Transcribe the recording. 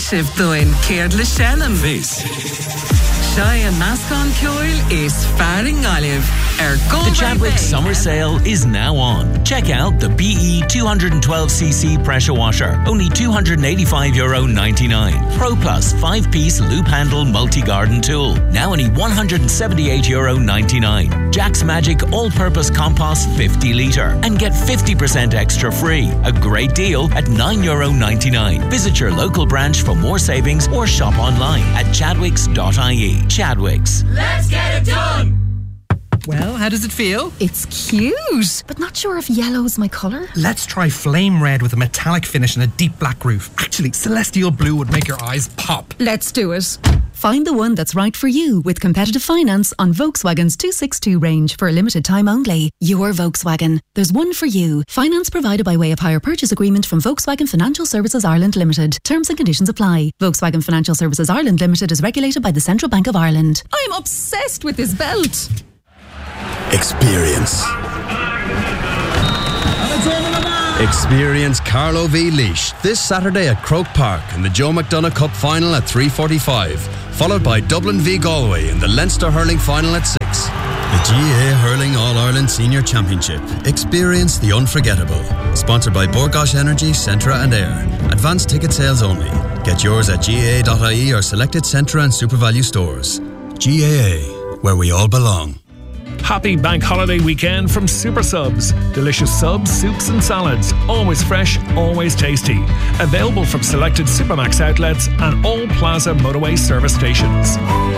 sibh doin céard le Shannon. This. Shai and Nascon Coil is faring olive. The Chadwick Summer Sale is now on. Check out the BE 212cc pressure washer, only €285.99. Pro Plus 5-piece loop handle multi-garden tool, now only €178.99. Jack's Magic all-purpose compost 50 litre and get 50% extra free. A great deal at €9.99. Visit your local branch for more savings or shop online at chadwicks.ie. Chadwicks. Let's get it done! Well, how does it feel? It's cute, but not sure if yellow's my colour. Let's try flame red with a metallic finish and a deep black roof. Actually, celestial blue would make your eyes pop. Let's do it. Find the one that's right for you with competitive finance on Volkswagen's 262 range for a limited time only. Your Volkswagen. There's one for you. Finance provided by way of hire purchase agreement from Volkswagen Financial Services Ireland Limited. Terms and conditions apply. Volkswagen Financial Services Ireland Limited is regulated by the Central Bank of Ireland. I'm obsessed with this belt. Experience. Experience Carlo V. Laois this Saturday at Croke Park in the Joe McDonagh Cup final at 3:45, followed by Dublin v Galway in the Leinster Hurling final at 6. The GAA Hurling All-Ireland Senior Championship. Experience the unforgettable. Sponsored by Borgosh Energy, Centra and Air. Advanced ticket sales only. Get yours at gaa.ie or selected Centra and SuperValue stores. GAA, where we all belong. Happy bank holiday weekend from Super Subs. Delicious subs, soups and salads. Always fresh, always tasty. Available from selected Supermax outlets and all Plaza motorway service stations.